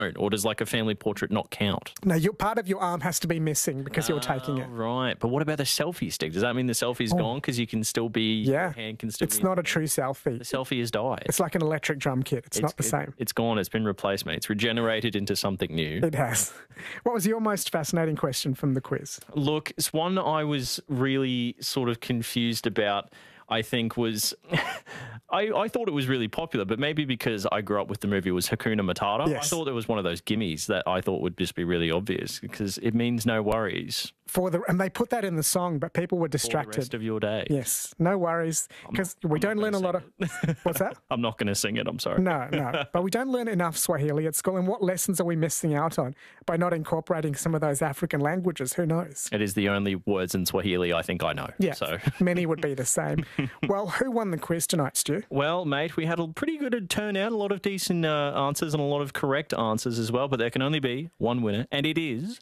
Or does like a family portrait not count? No, part of your arm has to be missing because you're taking it. Right. But what about the selfie stick? Does that mean the selfie's gone because you can still be... Yeah. Your hand can still it's be... not a true selfie. The selfie has died. It's like an electric drum kit. It's not the same. It's gone. It's been replaced, mate. It's regenerated into something new. It has. What was your most fascinating question from the quiz? Look, it's one I was really sort of confused about. I think was, I thought it was really popular, but maybe because I grew up with the movie was Hakuna Matata. Yes. I thought it was one of those gimmies that I thought would just be really obvious because it means no worries. And they put that in the song, but people were distracted. For the rest of your day. Yes, no worries, because we don't learn a lot of... What's that? I'm not going to sing it, I'm sorry. No, but we don't learn enough Swahili at school, and what lessons are we missing out on by not incorporating some of those African languages? Who knows? It is the only words in Swahili I think I know. Yeah, so. Many would be the same. Well, who won the quiz tonight, Stu? Well, mate, we had a pretty good turnout, a lot of decent answers and a lot of correct answers as well, but there can only be one winner, and it is...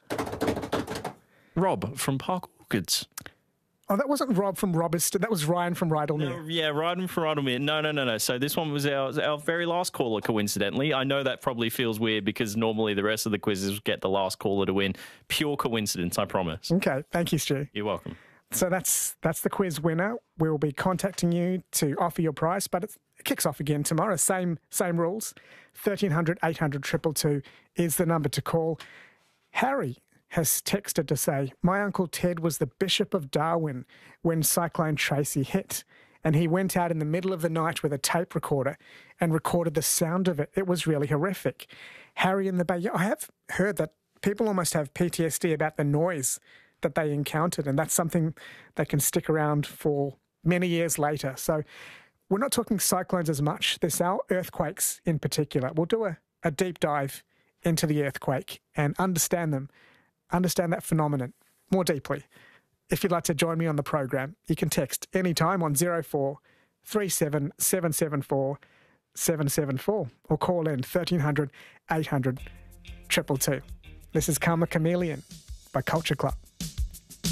Rob from Park Orchids. Oh, that wasn't Rob from Robiston. That was Ryan from Rydalmere. No, yeah, Ryan from Rydalmere. No. So this one was our very last caller, coincidentally. I know that probably feels weird because normally the rest of the quizzes get the last caller to win. Pure coincidence, I promise. Okay, thank you, Stu. You're welcome. So that's the quiz winner. We will be contacting you to offer your prize, but it kicks off again tomorrow. Same rules. 1300 800 222 is the number to call. Harry has texted to say, my Uncle Ted was the Bishop of Darwin when Cyclone Tracy hit, and he went out in the middle of the night with a tape recorder and recorded the sound of it. It was really horrific. Harry in the Bay, I have heard that people almost have PTSD about the noise that they encountered, and that's something that can stick around for many years later. So we're not talking cyclones as much. There's our earthquakes in particular. We'll do a deep dive into the earthquake and understand them. Understand that phenomenon more deeply. If you'd like to join me on the program, you can text anytime on 04 37 774 774 or call in 1300 800 222. This is Karma Chameleon by Culture Club.